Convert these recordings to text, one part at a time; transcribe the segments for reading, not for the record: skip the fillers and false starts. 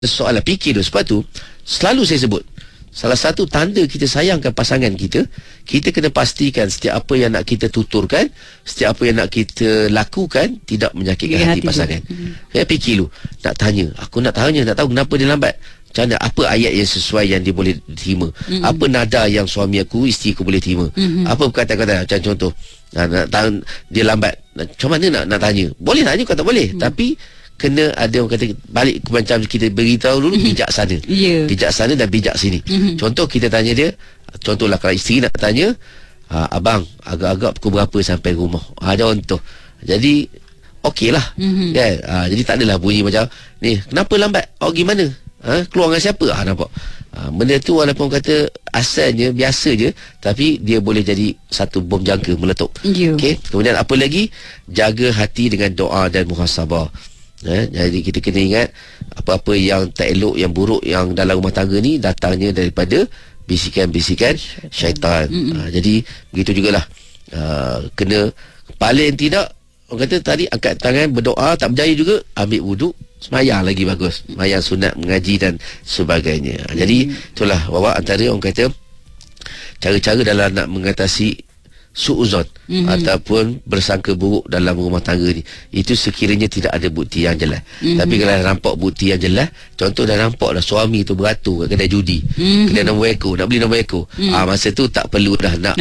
soalan fikir tu. Sebab tu selalu saya sebut, salah satu tanda kita sayangkan pasangan kita, kita kena pastikan setiap apa yang nak kita tuturkan, setiap apa yang nak kita lakukan tidak menyakitkan hati pasangan. Saya fikir dulu, aku nak tahu kenapa dia lambat. Macam mana, apa ayat yang sesuai yang dia boleh terima, apa nada yang suami aku, isteri aku boleh terima, apa kata-kata. Macam contoh, nak tahu dia lambat, macam mana nak tanya. Boleh tanya, kau tak boleh, tapi kena ada orang kata balik macam kita beritahu dulu, bijaksana. Bijaksana dan bijak sini. Contoh kita tanya dia, contohlah kalau isteri nak tanya, abang agak-agak pukul berapa sampai rumah, contoh. Jadi okey lah, kan? Jadi tak adalah bunyi macam ni, kenapa lambat, gimana, keluar dengan siapa, nampak. Benda tu walaupun kata asalnya biasa je, tapi dia boleh jadi satu bom jangka meletup. Okay? Kemudian apa lagi, jaga hati dengan doa dan muhasabah. Jadi kita kena ingat, apa-apa yang tak elok, yang buruk yang dalam rumah tangga ni datangnya daripada bisikan-bisikan syaitan. Jadi begitu jugalah, kena paling tidak orang kata tadi, angkat tangan berdoa, tak berjaya juga ambil wuduk, semayang lagi bagus, semayang sunat, mengaji dan sebagainya. Jadi itulah bawa antara orang kata cara-cara dalam nak mengatasi suuzon ataupun bersangka buruk dalam rumah tangga ni. Itu sekiranya tidak ada bukti yang jelas. Tapi kalau nampak bukti yang jelas, contoh dah nampak dah suami tu beratur kat kedai judi, kedai nombor ekor, nak beli nombor ekor, masa tu tak perlu dah nak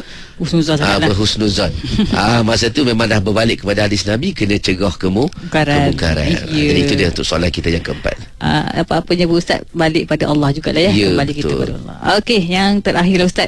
berhusnuzon. Masa tu memang dah berbalik kepada hadis Nabi, kena cegah kemungkaran. Jadi itu dia untuk soalan kita yang keempat. Apa-apanya Ustaz, balik pada Allah jugalah ya. Kembali kita pada Allah. Okey, yang terakhir Ustaz,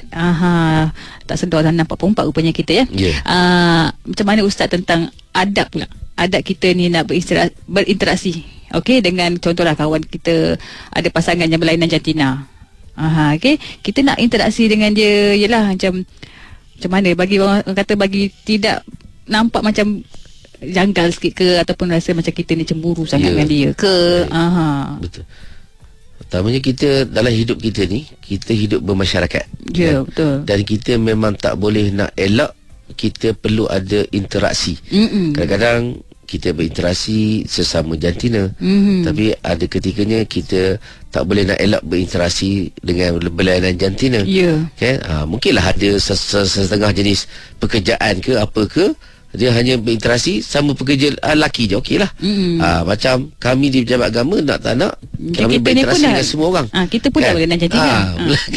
tak sedar dah nampak pompak rupanya kita ya. Macam mana Ustaz tentang adab pula, adab kita ni nak berinteraksi, okey, dengan contohlah kawan kita ada pasangan yang berlainan jantina. Okey, kita nak interaksi dengan dia, yalah macam mana bagi orang kata, bagi tidak nampak macam janggal sikit ke, ataupun rasa macam kita ni cemburu sangat dengan dia ke. Betul. Pertamanya, kita dalam hidup kita ni, kita hidup bermasyarakat. Betul. Dan kita memang tak boleh nak elak, kita perlu ada interaksi. Kadang-kadang kita berinteraksi sesama jantina, tapi ada ketikanya kita tak boleh nak elak berinteraksi dengan berlainan jantina. Okay? Mungkinlah ada setengah jenis pekerjaan ke apa ke, dia hanya berinteraksi sama pekerja lelaki je, okey lah. Macam kami di Pejabat Agama, nak tak nak kami berinteraksi dengan semua orang. Kita pun dah berlainan jantina.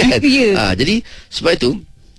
Jadi sebab itu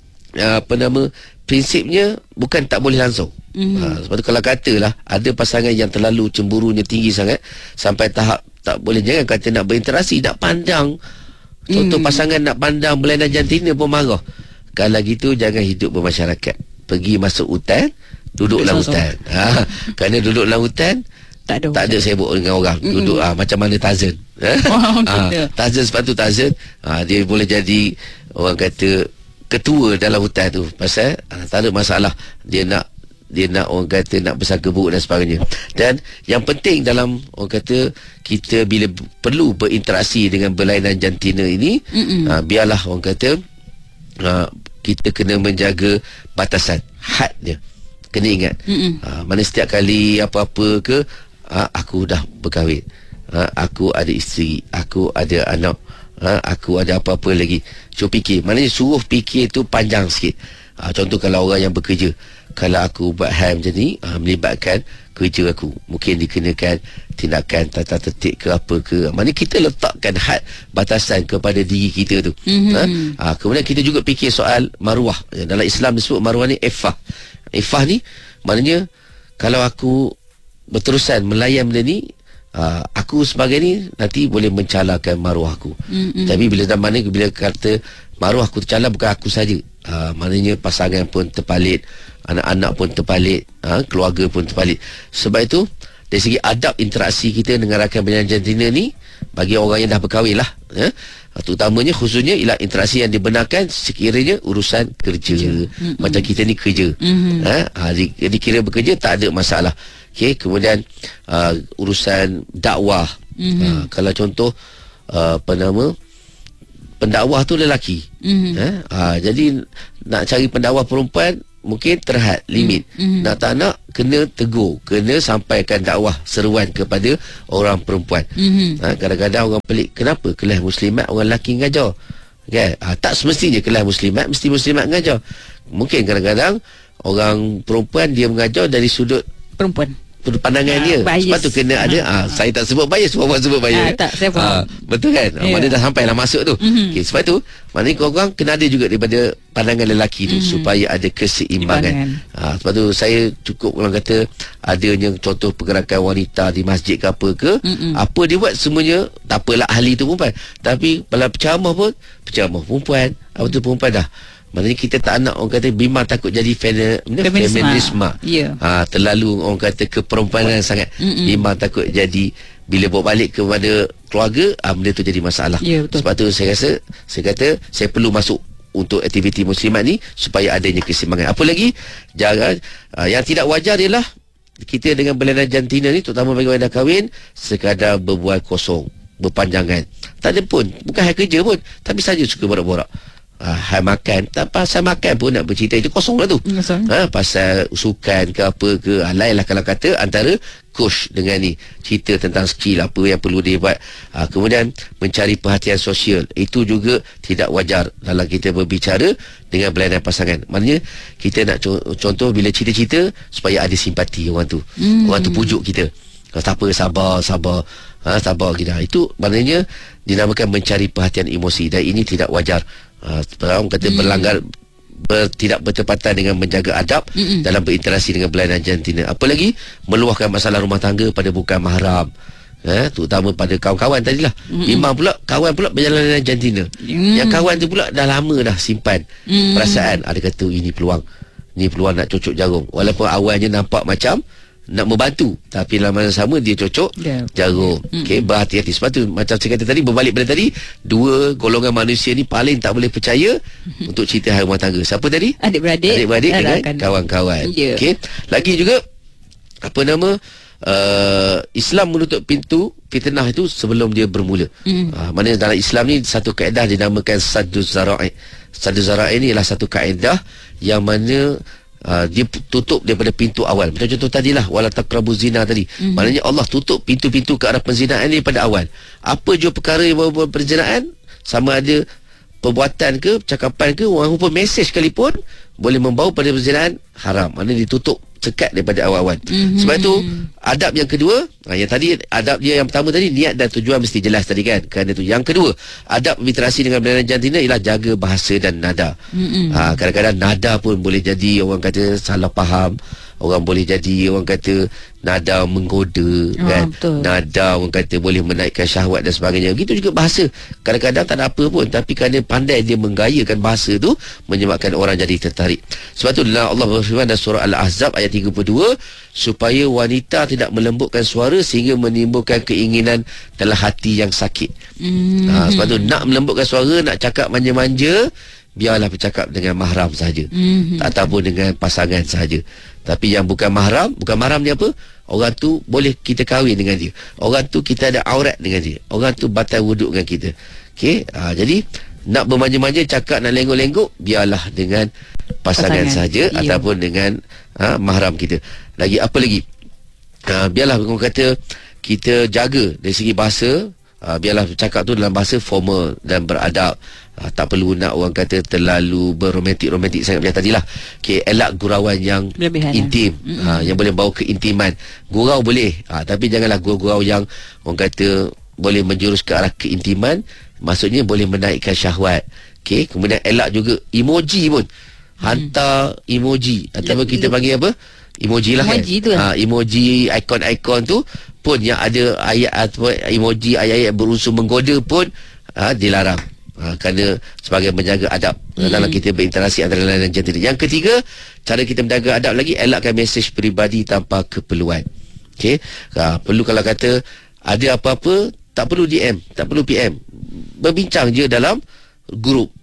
prinsipnya bukan tak boleh langsung. Sebab tu kalau katalah ada pasangan yang terlalu cemburunya tinggi sangat sampai tahap tak boleh, jangan kata nak berinteraksi, nak pandang. Contoh pasangan nak pandang berlainan jantina pun marah. Kalau gitu jangan hidup bermasyarakat. Pergi masuk hutan, duduk dalam hutan. Kerana duduk dalam hutan tak ada sibuk dengan orang. Duduk macam mana Tarzan. Tarzan, sebab tu Tarzan dia boleh jadi orang kata ketua dalam hutan tu, pasal tak ada masalah dia nak orang kata nak bersangka buruk dan sebagainya. Dan yang penting dalam orang kata kita bila perlu berinteraksi dengan berlainan jantina ini, biarlah orang kata kita kena menjaga batasan, hadnya. Kena ingat, mana setiap kali apa-apa ke, aku dah berkahwin, aku ada isteri, aku ada anak, aku ada apa-apa lagi. So fikir, maknanya suruh fikir tu panjang sikit. Contoh kalau orang yang bekerja, kalau aku buat hal macam ni, melibatkan kerja aku, mungkin dikenakan tindakan tata tertib ke apa ke. Maknanya kita letakkan had, batasan kepada diri kita tu. Kemudian kita juga fikir soal maruah. Dalam Islam disebut maruah ni ifah. Ifah ni maknanya kalau aku berterusan melayan benda ni, aku sebagai ni nanti boleh mencalakan maruah aku. Tapi bila kata maruah aku tercala, bukan aku saja, maknanya pasangan pun terpalit, anak-anak pun terpalit, keluarga pun terpalit. Sebab itu dari segi adab interaksi kita dengan rakan berlainan jantina ni, bagi orang yang dah berkahwin lah, terutamanya khususnya ialah interaksi yang dibenarkan sekiranya urusan kerja. Macam kita ni kerja, dikira bekerja tak ada masalah. Okay, kemudian urusan dakwah, kalau contoh pendakwah tu lelaki, jadi nak cari pendakwah perempuan mungkin terhad limit. Nak tak nak kena tegur, kena sampaikan dakwah seruan kepada orang perempuan. Kadang-kadang orang pelik, kenapa kelas muslimat orang lelaki ngajar kan? Tak semestinya kelas muslimat mesti muslimat ngajar. Mungkin kadang-kadang orang perempuan dia mengajar dari sudut perempuan, pandangan dia. Sebab tu kena ada saya tak sebut bias, semua orang sebut bias. Tak, saya faham. Betul kan? Mana dah sampai lah masuk tu. Okay, sebab tu maknanya korang kena ada juga daripada pandangan lelaki tu supaya ada keseimbangan. Sebab tu saya cukup orang kata adanya contoh pergerakan wanita di masjid ke apa ke, apa dia buat semuanya tak apalah ahli tu perempuan, tapi kalau penceramah pun penceramah perempuan. Apa tu perempuan dah. Maknanya kita tak nak orang kata bimbang takut jadi feminisme. Terlalu orang kata keperempuanan sangat. Bimbang takut jadi bila bawa balik kepada keluarga, benda tu jadi masalah. Sebab tu saya rasa, saya kata saya perlu masuk untuk aktiviti muslimat ni supaya adanya keseimbangan. Apa lagi? Jangan yang tidak wajar ialah kita dengan berlainan jantina ni, terutama bagi orang dah kahwin, sekadar berbual kosong, berpanjangan. Tak ada pun, bukan hal kerja pun, tapi saja suka borak-borak. Hal makan, tak pasal makan pun nak bercerita, itu kosong lah tu. Pasal sukan ke apa ke, lain lah kalau kata antara coach dengan ni, cerita tentang skill apa yang perlu dia buat. Kemudian mencari perhatian sosial, itu juga tidak wajar dalam kita berbicara dengan berlainan pasangan. Maknanya kita nak contoh bila cerita-cerita supaya ada simpati orang tu. Orang tu pujuk kita, tak apa, sabar sabar kita. Itu maknanya dinamakan mencari perhatian emosi, dan ini tidak wajar. Orang kata berlanggar, tidak bertepatan dengan menjaga adab dalam berinteraksi dengan berlainan jantina. Apa lagi? Meluahkan masalah rumah tangga pada bukan mahram, terutama pada kawan-kawan tadilah. Memang pula kawan pula berjalan dengan jantina. Yang kawan tu pula dah lama dah simpan perasaan, ada kata ini peluang nak cocok jarum, walaupun awalnya nampak macam nak membantu, tapi dalam masa sama dia cocok jarum. Okey, berhati-hati. Sebab tu macam saya kata tadi, berbalik pada tadi, dua golongan manusia ni paling tak boleh percaya untuk cerita hal rumah tangga. Siapa tadi? Adik-beradik dengan kawan-kawan. Okey, lagi juga apa nama, Islam menutup pintu fitnah itu sebelum dia bermula. Maknanya dalam Islam ni satu kaedah dinamakan Sadduz Zara'i. Sadduz Zara'i ni ialah satu kaedah yang mana dia tutup daripada pintu awal. Macam contoh tadilah, wala taqrabu zina tadi. Maknanya Allah tutup pintu-pintu ke arah penzinaan ni pada awal. Apa jua perkara yang bawa perzinaan, sama ada perbuatan ke, percakapan ke, walaupun mesej sekalipun, boleh membawa pada perzinaan, haram. Maknanya ditutup sekat daripada awal-awal. Sebab itu adab yang kedua, yang tadi adab dia yang pertama tadi, niat dan tujuan mesti jelas tadi kan. Kerana itu yang kedua, adab berinteraksi dengan berlainan jantina ialah jaga bahasa dan nada. Kadang-kadang nada pun boleh jadi orang kata salah faham. Orang boleh jadi orang kata nada menggoda kan. Nada orang kata boleh menaikkan syahwat dan sebagainya. Begitu juga bahasa, kadang-kadang tak ada apa pun, tapi kerana pandai dia menggayakan bahasa tu, menyebabkan orang jadi tertarik. Sebab tu Allah berfirman dalam surah Al-Ahzab ayat 32, supaya wanita tidak melembutkan suara sehingga menimbulkan keinginan dalam hati yang sakit. Sebab tu nak melembutkan suara, nak cakap manja-manja, biarlah bercakap dengan mahram saja, ataupun dengan pasangan saja. Tapi yang bukan mahram ni apa? Orang tu boleh kita kahwin dengan dia, orang tu kita ada aurat dengan dia, orang tu batal wuduk dengan kita. Okey, jadi nak bermanja-manja, cakap nak lenggok-lenggok, biarlah dengan pasangan saja, ataupun dengan mahram kita. Lagi apa lagi? Biarlah orang kata kita jaga dari segi bahasa. Biarlah cakap tu dalam bahasa formal dan beradab. Tak perlu nak orang kata terlalu berromantik sangat macam tadilah. Okay, elak gurauan yang intim, yang boleh bawa keintiman. Gurau boleh, tapi janganlah gurau yang orang kata boleh menjurus ke arah keintiman. Maksudnya boleh menaikkan syahwat. Okay, kemudian elak juga emoji pun. Hantar emoji, ataupun kita panggil apa? Emoji lah kan. Emoji, ikon-ikon tu pun yang ada ayat atau emoji, ayat-ayat berunsur menggoda pun dilarang. Kerana sebagai menjaga adab dalam kita berinteraksi antara lain dan jantina. Yang ketiga, cara kita menjaga adab lagi, elakkan mesej peribadi tanpa keperluan. Okey, perlu kalau kata ada apa-apa, tak perlu DM, tak perlu PM, berbincang je dalam grup.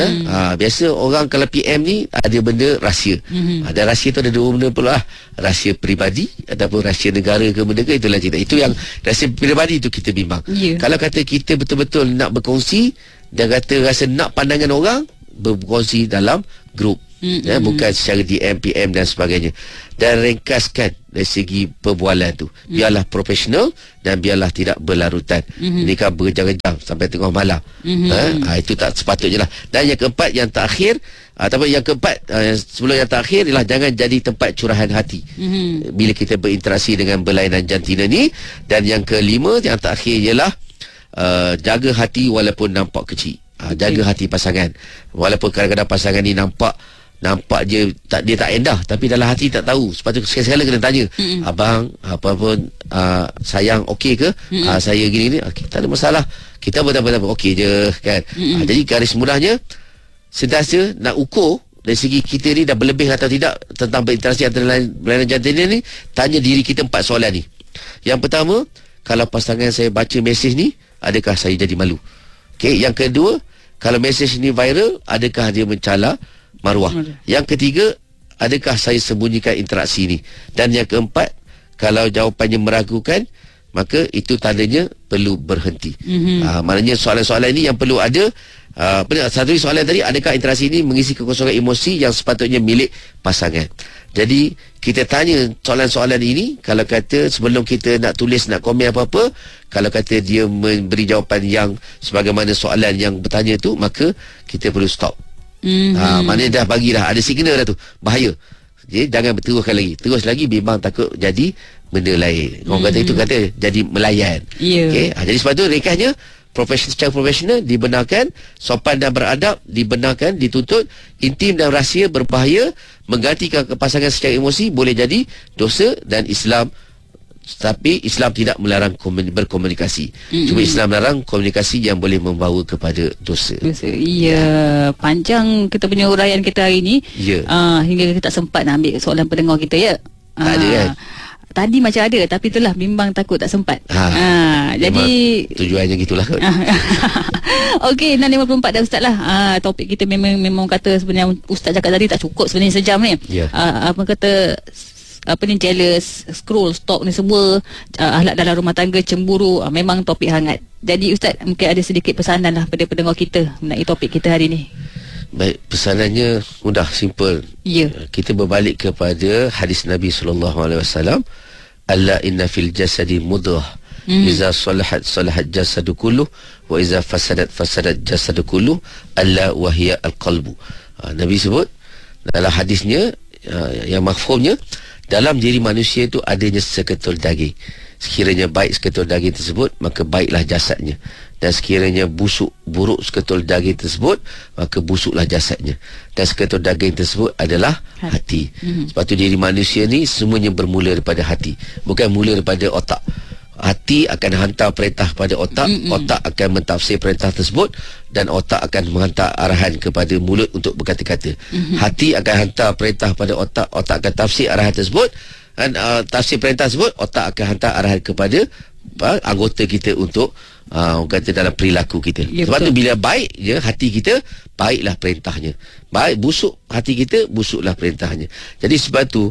Biasa orang kalau PM ni ada benda rahsia. Ada rahsia tu ada dua benda pula, rahsia peribadi ataupun rahsia negara ke benda ke, itulah cerita. Itu yang rahsia peribadi tu kita bimbang. Kalau kata kita betul-betul nak berkongsi, dan kata rasa nak pandangan orang, berkongsi dalam grup. bukan secara DM, PM dan sebagainya. Dan ringkaskan dari segi perbualan tu, biarlah profesional dan biarlah tidak berlarutan. Ini kan berjam-jam sampai tengah malam. Itu tak sepatutnya lah. Dan yang keempat, yang terakhir, ataupun yang keempat, sebelum yang terakhir ialah jangan jadi tempat curahan hati bila kita berinteraksi dengan berlainan jantina ni. Dan yang kelima, yang terakhir ialah jaga hati walaupun nampak kecil. Jaga hati pasangan walaupun kadang-kadang pasangan ni nampak dia tak endah, tapi dalam hati tak tahu. Sebab tu sekali-sekala kena tanya, abang apa pun sayang okey ke? Saya gini okay, tak ada masalah, kita betul-betul okey je kan. Jadi garis mudahnya, sentiasa nak ukur dari segi kita ni dah berlebih atau tidak tentang berinteraksi antara berlainan jantina ni. Tanya diri kita 4 soalan ni. Yang pertama, kalau pasangan saya baca mesej ni, adakah saya jadi malu? Okey, yang kedua, kalau mesej ni viral, adakah dia mencela maruah? Yang ketiga, adakah saya sembunyikan interaksi ni? Dan yang keempat, kalau jawapannya meragukan, maka itu tandanya perlu berhenti. Maknanya soalan-soalan ini yang perlu ada. Satu soalan tadi, adakah interaksi ini mengisi kekosongan emosi yang sepatutnya milik pasangan? Jadi kita tanya soalan-soalan ini. Kalau kata sebelum kita nak tulis, nak komen apa-apa, kalau kata dia memberi jawapan yang sebagaimana soalan yang bertanya tu, maka kita perlu stop. Maknanya dah bagilah, ada signal dah tu, bahaya. Jadi jangan berteruskan lagi. Terus lagi memang takut jadi benda lain. Orang kata itu kata jadi melayan. Okay? Jadi sebab tu ringkasnya, secara profesional dibenarkan, sopan dan beradab dibenarkan, dituntut, intim dan rahsia berbahaya, menggantikan pasangan secara emosi boleh jadi dosa. Dan tapi Islam tidak melarang berkomunikasi. Cuma Islam melarang komunikasi yang boleh membawa kepada dosa. Panjang kita punya uraian kita hari ni. Hingga kita tak sempat nak ambil soalan pendengar kita ya. Tak ada kan? Tadi macam ada, tapi itulah memang takut tak sempat. Jadi tujuannya gitulah kot. Okey, 6.54 dah Ustaz lah. Topik kita memang kata sebenarnya Ustaz cakap tadi tak cukup sebenarnya sejam ni. Jealous, scroll, stalk ni semua, akhlak dalam rumah tangga, cemburu, memang topik hangat. Jadi Ustaz, mungkin ada sedikit pesanan lah pada pendengar kita mengenai topik kita hari ni. Baik, pesanannya mudah, simple. Kita berbalik kepada hadis Nabi SAW. Alla inna fil jasadi mudrah, iza salahat jasadu kulluh, wa iza fasadat jasadu kulluh, alla wahia al-qalbu. Nabi sebut dalam hadisnya, yang mafhumnya, dalam diri manusia itu adanya seketul daging. Sekiranya baik seketul daging tersebut, maka baiklah jasadnya. Dan sekiranya buruk seketul daging tersebut, maka busuklah jasadnya. Dan seketul daging tersebut adalah hati. Sebab tu diri manusia ni semuanya bermula daripada hati, bukan mula daripada otak. Hati akan hantar perintah pada otak, otak akan mentafsir perintah tersebut, dan otak akan menghantar arahan kepada mulut untuk berkata-kata. Hati akan hantar perintah pada otak, otak akan tafsir arahan tersebut, dan tafsir perintah tersebut, otak akan hantar arahan kepada anggota kita untuk kata dalam perilaku kita. Sebab tu bila baik je hati kita, baiklah perintahnya. Baik busuk hati kita, busuklah perintahnya. Jadi sebab tu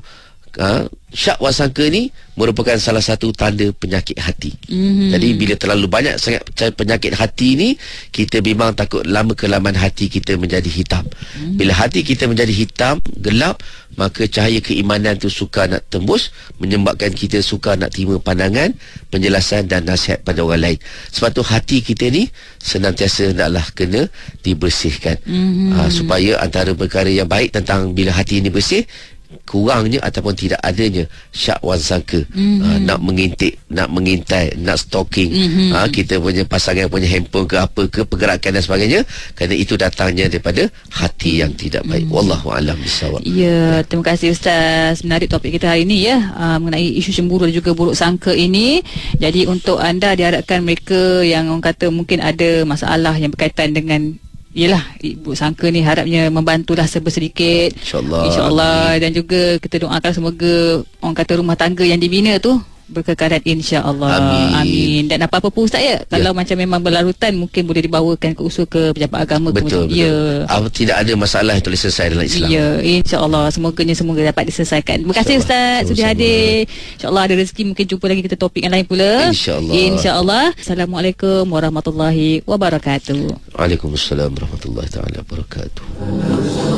syak wasangka ni merupakan salah satu tanda penyakit hati. Jadi bila terlalu banyak sangat penyakit hati ni, kita memang takut lama kelamaan hati kita menjadi hitam. Bila hati kita menjadi hitam, gelap, maka cahaya keimanan tu suka nak tembus, menyebabkan kita suka nak terima pandangan, penjelasan dan nasihat pada orang lain. Sebab tu hati kita ni senantiasa naklah kena dibersihkan, supaya antara perkara yang baik tentang bila hati ini bersih, kurangnya ataupun tidak adanya syak wasangka, nak mengintip, nak mengintai, nak stalking kita punya pasangan punya handphone ke apa ke, pergerakan dan sebagainya, kerana itu datangnya daripada hati yang tidak baik. Wallahu a'lam bissawab. Terima kasih Ustaz. Menarik topik kita hari ini mengenai isu cemburu dan juga buruk sangka ini. Jadi untuk anda, diharapkan mereka yang orang kata mungkin ada masalah yang berkaitan dengan buruk sangka ni, harapnya membantulah sedikit, InsyaAllah. Dan juga kita doakan semoga orang kata rumah tangga yang dibina tu berkekalan, insya-Allah. Amin. Dan apa-apa pun Ustaz kalau macam memang berlarutan, mungkin boleh dibawakan ke usul ke pejabat agama. Betul. Tidak ada masalah yang boleh selesai dalam Islam. Insya-Allah, semoga dapat diselesaikan. Terima kasih Ustaz sudah hadir. Insya-Allah ada rezeki mungkin jumpa lagi kita topik yang lain pula. Insya-Allah. Assalamualaikum warahmatullahi wabarakatuh. Waalaikumsalam warahmatullahi taala wabarakatuh.